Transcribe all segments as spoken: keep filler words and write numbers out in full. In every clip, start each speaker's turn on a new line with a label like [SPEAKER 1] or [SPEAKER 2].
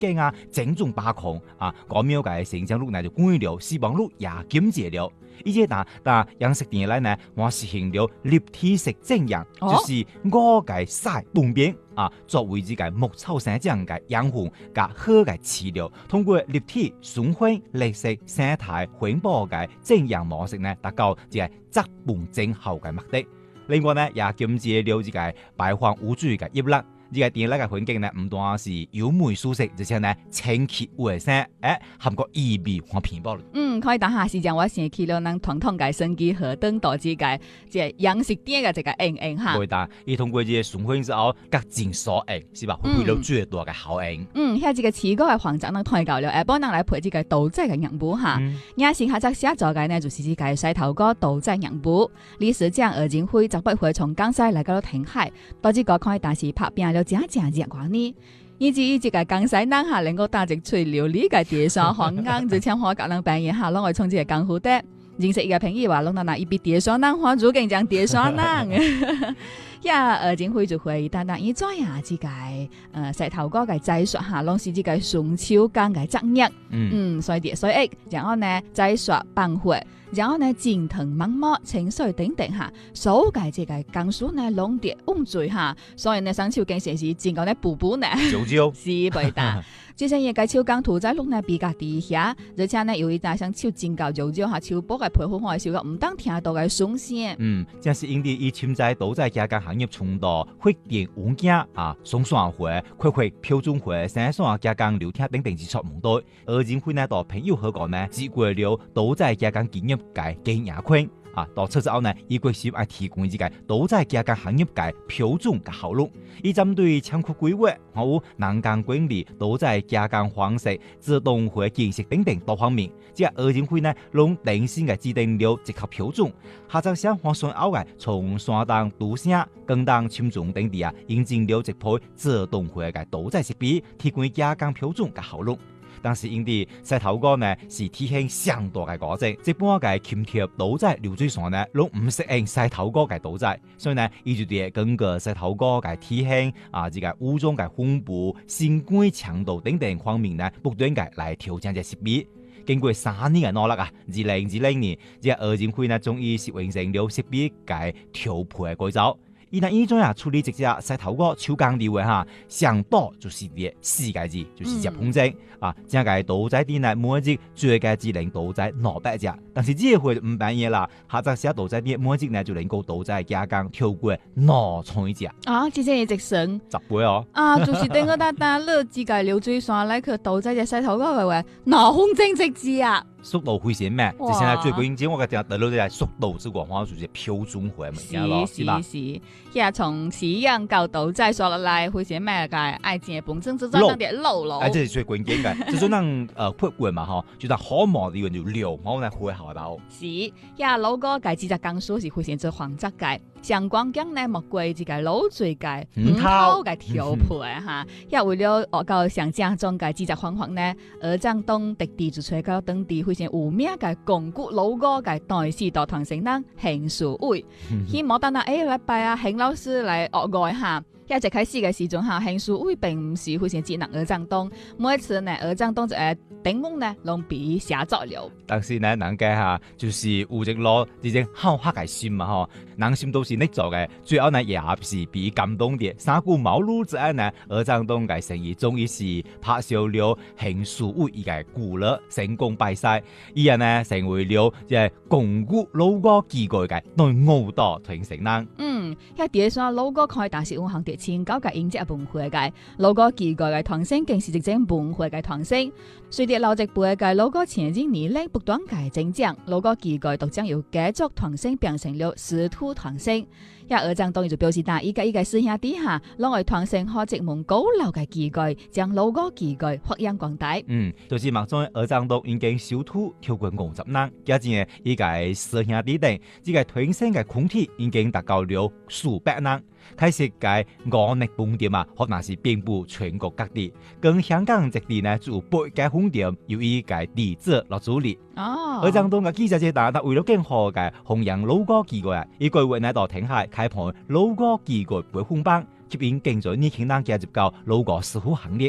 [SPEAKER 1] 景啊，精忠八孔啊，嗰秒嘅成長率呢就高了，死亡率也減少了。而且打打養殖店嚟呢，我實行了立體式正養，
[SPEAKER 2] 哦、
[SPEAKER 1] 就是我嘅曬半邊啊，作為呢個牧草生長嘅養分加好嘅飼料，通過立體循環綠色生態環保嘅正養模式呢，達到呢個質半正好嘅目的。另外呢，也減少了呢個排放污水嘅壓力。呢個店內嘅環境呢，唔單是優美舒適，而且呢清潔衛生，誒含個意味和品保。
[SPEAKER 2] 嗯，可以等下時間我先去了，咱傳統嘅生機河等到這個即係養殖店嘅這個應用哈。
[SPEAKER 1] 對的，伊通過呢個循環之後，各盡所應，是吧？會有最多嘅效應。
[SPEAKER 2] 嗯，喺這個持股嘅黃則咱睇到了，誒幫咱來配這個豆仔嘅養補哈。也是下則寫咗嘅呢，就是呢個西頭哥豆仔養補。理事長柯金輝就不會從江西來到填海，到這個可以但是拍拼了。正正熱話呢，以至於這個江西人下能夠打直吹流呢個地上黃硬，就請我教人扮演下，攞我從這個江湖的認識一個朋友話，攞到那一筆地上人話做緊講地上人，呀，呃，前回就會單單以做呀，這個呃石頭哥嘅技術下，攏是這個順手工嘅專業，嗯，嗯所以所以然後呢技術辦會。然後呢，剪藤芒芒、清水等等下，所有嘅這個工書呢，攏跌穩住下，所以呢，上手經常是真個呢補補呢，
[SPEAKER 1] 九九
[SPEAKER 2] 是袂得。即係嘢嘅手工屠宰率呢比較低下，而且呢，由於大上手真夠九九下，手補嘅配合我嘅時候，唔當聽到嘅鬆聲。
[SPEAKER 1] 嗯，正是因為以潛在豆仔加工行業衝到發展穩健啊，松散會、快快標準會、生產加工流程等等之錯唔多，而前會呢到朋友好講呢，只過了豆仔加工經驗嘅經驗圈啊，到出之後呢，伊決心愛提供呢個豆仔加工行業嘅標準嘅效率，以針對倉庫規劃、還有人工管理、豆仔加工方式、自動化建設等等多方面，即係柯金輝呢，攏定性嘅制定了一套標準，下晝想換算後嘅從山東、都城、廣東、深圳等地啊，引進了一批自動化嘅豆仔設備，提供加工標準嘅效率。但是因啲石頭哥呢是體型相當嘅過程，一般嘅鉗貼豆仔流水線呢，攏唔適應石頭哥嘅豆仔，所以呢，伊就啲根據石頭哥嘅體型啊，這個物種嘅分布、生管強度等等方面呢，不斷嘅來調整隻設備。經過三年嘅努力啊，二零二零年，這個柯金輝呢終於是完成了設備嘅調配嘅改造。伊呢依種啊處理這隻石頭哥手工料嘅哈，上多就是啲四個字，就是日本精、嗯、啊，正個豆仔店呢每一隻最個只能豆仔兩百隻，但是這回唔辦嘢啦，下隻寫豆仔店每一隻呢就能夠豆仔加工超過兩千隻
[SPEAKER 2] 啊，即係一隻省
[SPEAKER 1] 十倍哦，
[SPEAKER 2] 啊，就是等個單單樂自個流水線來去豆仔隻石頭哥嘅話，哪空正直字啊！
[SPEAKER 1] 速度會寫咩？就現在最關鍵，我覺得得到嘅速度之外，我就是標準化物件咯，是吧？
[SPEAKER 2] 是是，也從飼養到豆仔說落來，會寫咩嘅？愛情本身就在那點漏咯。
[SPEAKER 1] 哎，這是最關鍵嘅，就算能呃發掘嘛吼，就當好毛的就溜，我來會好到。
[SPEAKER 2] 是，也老哥嘅製作工書是會選擇黃質嘅，上廣江呢莫過這個老水嘅五頭嘅調配哈，也為了學到上正宗嘅製作方法呢，而將當特地就吹到當地。會先有名嘅共古老歌嘅代士道堂成人邢樹偉，希望等下誒禮拜啊邢老師嚟學外下。一直開始嘅時陣下，邢樹偉並唔是會先只能而張東，每一次呢而張東就誒頂峰呢攏比寫作了。
[SPEAKER 1] 但是呢，人家下就是有一攞呢種好客嘅心嘛吼，人心都是你做嘅，最後呢也是比感動啲。三顧茅廬之後呢，而張東嘅生意終於是拍銷了邢樹偉伊嘅故樂成功拜賽，伊人呢成為了即係共古老歌記載嘅內澳道傳承人。
[SPEAKER 2] 嗯，一碟上老歌開大是五行碟。前九嘅影節文化嘅老歌記載嘅傳承，更是一種文化嘅傳承。隨着老一輩嘅老歌前進年齡不斷嘅增長，老歌記載都將由繼續傳承變成了師徒傳承。一而張當然就表示，但依家依個師兄底下，攞嚟傳承好一門古老嘅記載，將老歌記載發揚光大。
[SPEAKER 1] 嗯，就是目中而張當已經收徒超過五十人，加之依個師兄弟等，依個傳承嘅群體已經達到了數百人。開始嘅五力本店啊，可能是遍佈全國各地，跟香港這地呢就有八間分店，由依個地質落主理。
[SPEAKER 2] 哦，
[SPEAKER 1] 而張東嘅記者姐大，為咗更好嘅弘揚老歌記載啊，依個月呢到聽下開辦老歌記載培訓班，吸引更多年輕人加入到老歌師傅行列。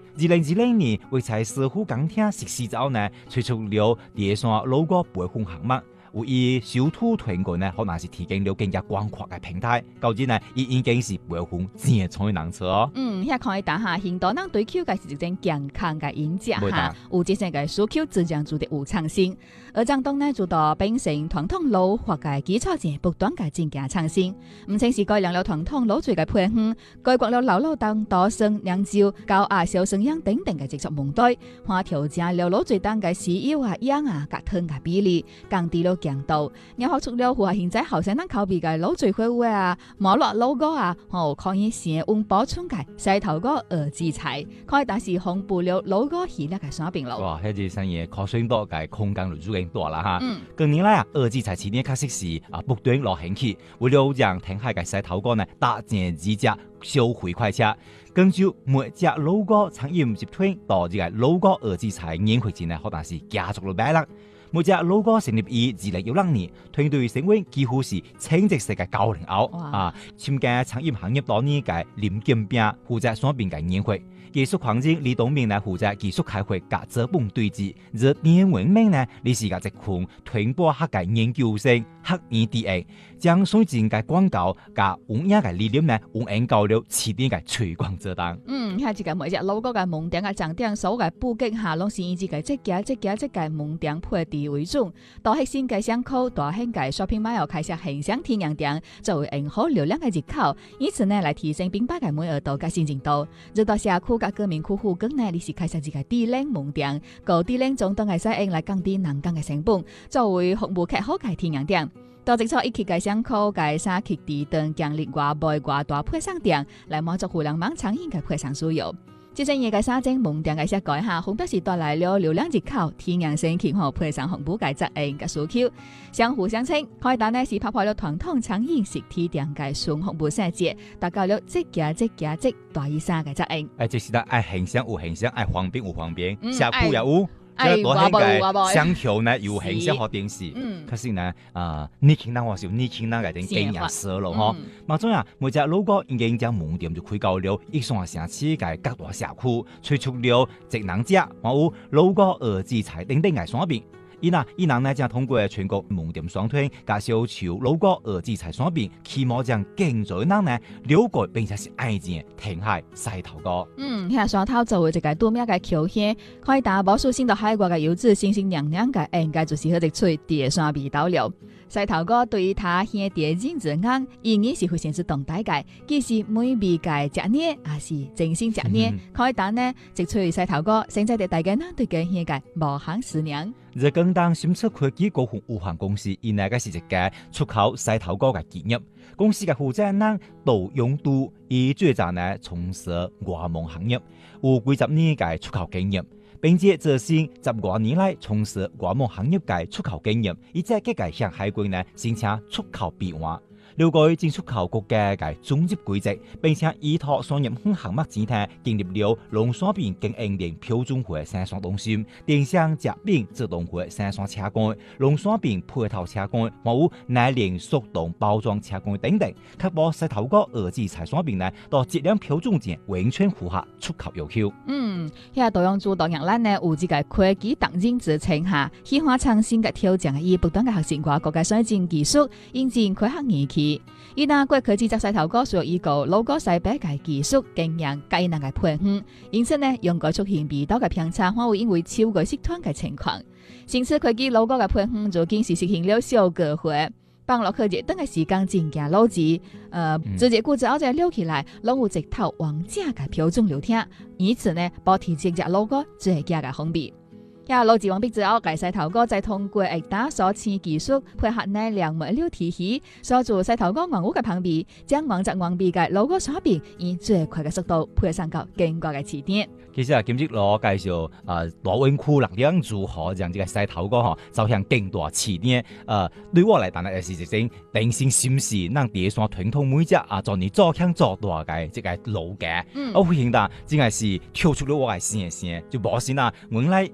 [SPEAKER 1] 二零二零年為在師傅鋼鐵實施之後呢，推出了第三路過培訓項目。有以小兔團隊呢，可能是提供了更加廣闊嘅平台。究竟呢，伊已經是培訓正創人才哦。
[SPEAKER 2] 嗯，遐看伊打下，很多人追求嘅是一種健康嘅飲食哈，有這些嘅需求自然就得有創新。而張東呢，就到變成傳統老化嘅基礎上不斷嘅增加創新。唔淨是改良了傳統老醉嘅配方，改革了老老當多生釀酒、高壓小生養等等嘅製作門對，還調整了老醉當嘅豉油啊、鹽啊、甲糖嘅比例，降低了強度，然後出了符合現在後生人口味嘅老醉風味啊、摩洛老果啊，和可以升溫補充嘅西頭果二枝菜，可以但是烘焙了老果系列嘅產品咯。
[SPEAKER 1] 哇，迄個生意可算多嘅空間就已經大啦哈。
[SPEAKER 2] 嗯，
[SPEAKER 1] 近年來啊，二枝菜市場確實是啊不斷落興起，為了讓填海嘅西頭果呢搭建幾隻消費快車，根據每隻老果產業集團到這個老果二枝菜研發前呢，可能是加速了百啦。每隻老果成立於二零一六年，團隊成員幾乎是稱職式嘅九零後啊，參加產業行業多年嘅林建斌負責雙邊嘅研發，技術環境李東明呢負責技術開發及資本對接，而丁文明呢你是個職群傳播學嘅研究生黑 E D A， 將水晶嘅廣告及文雅嘅理念呢運用到了市點嘅推廣之當。
[SPEAKER 2] 嗯，遐一個每隻老果嘅門店嘅重點，所有嘅佈景下攏是以這個設計、設計、設計門店配置為主。大核心嘅商口、大型嘅 shopping mall 開設現象體驗店，作為引好流量嘅入口，以此呢來提升品牌嘅滿意度嘅信任度。入到社區嘅居民區附近呢，你是開設一個低廉門店，高低廉中等嘅使用來降低人工嘅成本，作為服務客好嘅體驗店。到即錯一期嘅商口嘅三期地段建立外賣外大配送店，來滿足互聯網餐飲嘅配送需要。即係嘢嘅三間門店嘅設計下，好多時帶來了流量入口、體驗升級和配送服務嘅質應嘅需求，相互相稱。開單呢是拍破了傳統餐飲實體店嘅純服務設計，達到了即價即價即大於三嘅質應。
[SPEAKER 1] 誒，即是得愛形象有形象，愛方便有方便，食譜也有。
[SPEAKER 2] 哎，話報話
[SPEAKER 1] 相條呢有形象和電視，
[SPEAKER 2] 嗯，
[SPEAKER 1] 可是呢，啊，你聽到我是你聽到嘅啲經驗少咯嗬。嘛種啊，每隻老果已經將門店就開到了一線城市嘅各大社區，推出了職能者，還有老果二枝菜等等嘅產品。伊嗱，伊人呢將通過全國門店商推，介紹潮老果二枝菜產品，希望將更多人呢了解並且是愛見填海西頭果。
[SPEAKER 2] 嗯，遐山頭作為一個度假嘅橋縣，可以打無數先到海外嘅遊子，新新娘娘嘅應該就是好一喙第三味道了。西頭果對於他縣第一之眼，意義是非常之重大嘅，既是美味嘅食呢，也是真心食呢。可以打呢，一喙西頭果，現在的大家呢對嘅縣嘅無限思念。
[SPEAKER 1] 日更當新測科技股份有限公司，原來嘅是一個出口西頭果嘅企業。公司嘅負責人杜永都，以最早呢從事外貿行業，有幾十年嘅出口經驗，並且這先十多年來從事外貿行業嘅出口經驗，以及佢嘅向海歸呢申請出口備案。了解進出口國家嘅總入規則，並且依託商業項目前提建立了農產品經營鏈標準化生產中心、電商食品自動化生產車間、農產品配套車間，還有耐連速凍包裝車間等等，確保西頭果二枝菜產品呢到質量標準前完全符合出口要求。
[SPEAKER 2] 嗯，遐多樣主導人咱呢有這個科技達人之稱下，喜歡創新嘅挑戰，以不斷嘅學習外國嘅先進技術，引進開發儀器。伊那國科技在西頭果需要依個老果西北嘅技術經驗，加以能嘅配合，因此呢，用個出現味道嘅偏差，或會因為超過適當嘅情況。新次科技老果嘅配合，就竟是實行了小個化，幫落去熱等嘅時間增加老子，呃，直接骨子後再溜起來，攏有一套完整嘅標準流程，以此呢，保持這隻老果最佳嘅風味。呀，老子完畢之後，介西頭果再通過液打所刺技術配合呢兩物料體系，鎖住西頭果原有嘅旁邊，將原汁原味嘅老果產品以最快嘅速度配上到更高嘅起點。
[SPEAKER 1] 其實啊，今日我介紹啊，大灣區力量如何讓這個西頭果嗬走向更大起點。呃，對我嚟講呢，係一種定心心事，讓第三傳統每隻啊，做你做強做大嘅這個路嘅。嗯，我發現到真係是跳出了我嘅線線，就冇先啦，原來已經是。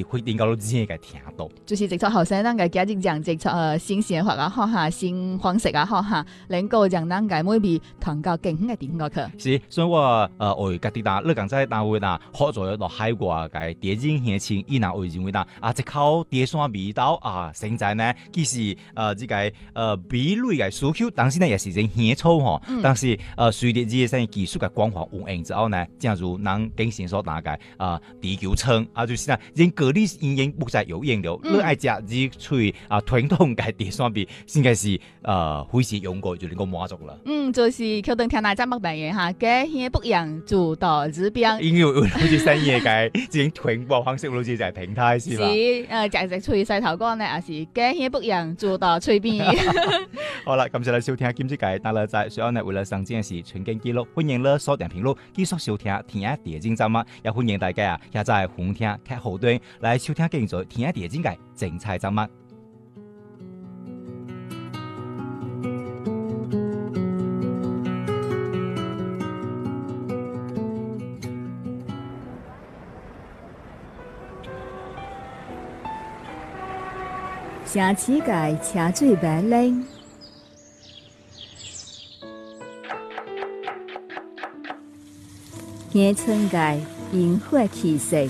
[SPEAKER 1] 是会點到到自己嘅聽到。
[SPEAKER 2] 就是直撮後生人嘅家境講直撮呃新鮮話啊，好下新方式啊，好下能夠將咱嘅每邊傳到更遠嘅地方去。
[SPEAKER 1] 是，所以我呃為家己打，你講在單位啦，學咗到海外嘅電影現場，伊若為認為啦，啊，即靠電線味道啊，現在呢，其實呃這個呃比類嘅需求，當時呢也是真顯粗吼，嗯、但是呃隨着這些技術嘅廣泛運用之後呢，正如咱經常所講嘅啊地球村啊，就是呢，人隔離已經不再有用了，你愛食日出啊傳統嘅電線味，應該是呃非常用過就能夠滿足了。
[SPEAKER 2] 嗯，就是可能聽大家乜病嘢哈，嘅嘢不樣做到這邊，
[SPEAKER 1] 因為好似新嘢嘅，已經傳播方式好似就係平台是吧？
[SPEAKER 2] 是，呃，食食脆細頭乾呢，也是嘅嘢不樣做到脆邊。
[SPEAKER 1] 好啦，感謝你收聽今次嘅大樂仔，所以呢為了上正是全景記錄，歡迎你鎖定頻率繼續收聽天一地精站啊，也歡迎大家啊下載紅聽劇後端來收聽繼續天一地精嘅精彩節目。
[SPEAKER 2] 城市界車水馬龍，鄉村界煙火氣息，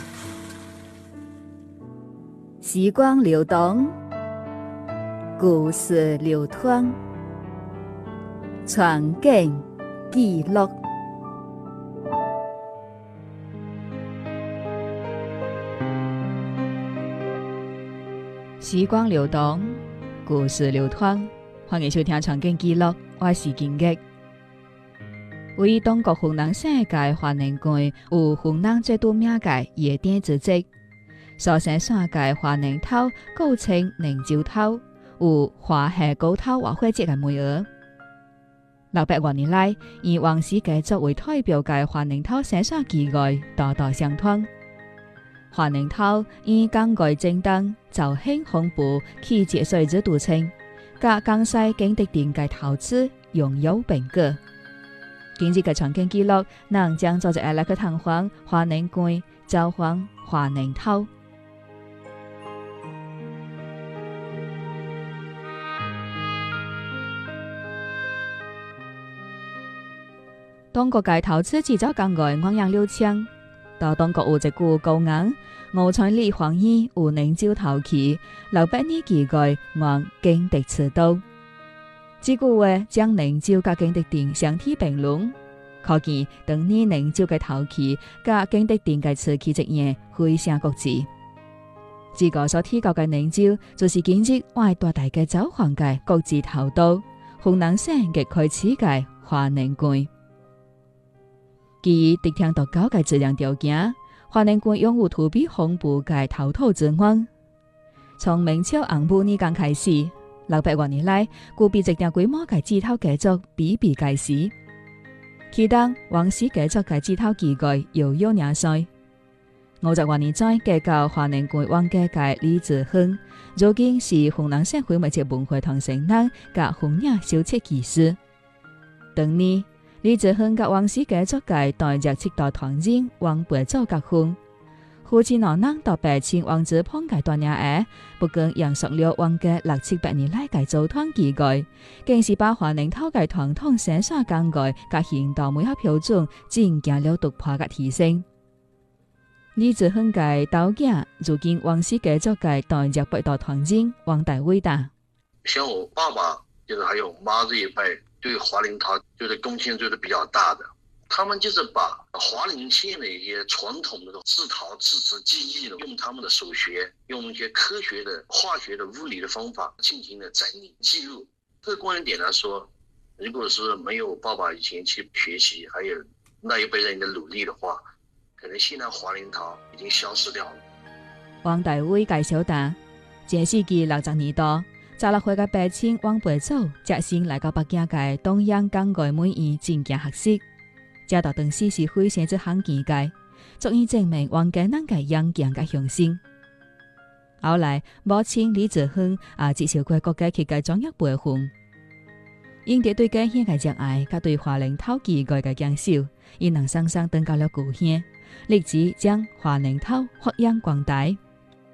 [SPEAKER 2] 時光流動，故事流淌，傳景記錄。時光流動，故事流淌，歡迎收聽《傳景記錄》，我是金玉。為中國雲南省嘅華寧縣有雲南最著名嘅夜店組織，蘇生山嘅華寧頭，古稱寧州頭，有華夏高頭話會節嘅美兒。六百多年來，以王氏家族為代表嘅華寧頭生山記載代代相傳。華寧頭以江蓋正當、造興紅布、氣節水之獨稱，甲江西景德鎮嘅陶瓷擁有並舉。今日嘅傳景記錄，能將作者來去探訪華寧縣，造訪華寧頭。當國嘅陶瓷製造工藝昂揚流暢。到東國有一股高昂，吳川里黃衣有寧州頭氣，六百年記載往景德瓷道。這句話將寧州甲景德鎮相提並論，可見當年寧州嘅頭氣甲景德鎮嘅瓷器職業非常國際。這個所提到嘅寧州，就是今日我大大嘅造訪嘅國際頭都，雲南省嘅開始嘅華寧縣。基於得天獨厚嘅自然條件，華寧縣擁有土比豐富嘅陶土資源。從明朝洪武年間開始，六百多年來，具備一定規模嘅製陶家族比比皆是。其中王氏家族嘅製陶技藝遙遙領先。五十多年前嫁到華寧縣王家嘅李子亨，如今是雲南省徽墨節文化傳承人甲紅影修切技師。當年李子亨甲王氏家族嘅代入七代傳人王培祖結婚，夫妻兩人到北京王子碰嘅大娘兒，不僅延續了王家六七百年來嘅造陶技藝，更是把華寧頭嘅傳統生產工藝甲現代美學標準進行了突破嘅提升。李子亨嘅豆囝，如今王氏家族嘅代入八代傳人王大偉大。
[SPEAKER 3] 像我爸爸，就是還有媽這一輩，對華寧陶就是貢獻做得比較大的。他們就是把華寧縣的一些傳統的製陶製瓷技藝，用他們的手學，用一些科學的、化學的、物理的方法進行了整理記錄。這個觀點來說，如果是沒有爸爸以前去學習，還有那一輩人的努力的話，可能現在華寧陶已經消失掉了。
[SPEAKER 2] 王大偉介紹道，這世紀六十年代，十六歲嘅白青王培祖接先來到北京嘅東洋工藝美院進行學習，這到當時是非常之罕見嘅，足以證明王家人嘅勇強嘅雄心。後來母親李子亨也接受過國家級嘅專業培訓，因着對家鄉嘅熱愛，甲對華寧陶技藝嘅堅守，伊能生生登到了故鄉，立志將華寧陶發揚光大。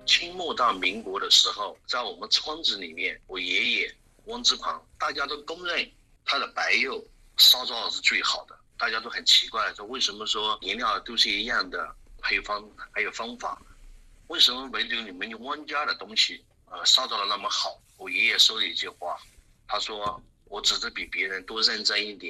[SPEAKER 3] 清末到民国的时候，在我们村子里面，我爷爷汪志庞，大家都公认他的白釉烧造的是最好的。大家都很奇怪，说为什么说颜料都是一样的配方还有方法，为什么唯独你们汪家的东西呃烧造的那么好？我爷爷说了一句话，他说我只是比别人多认真一点，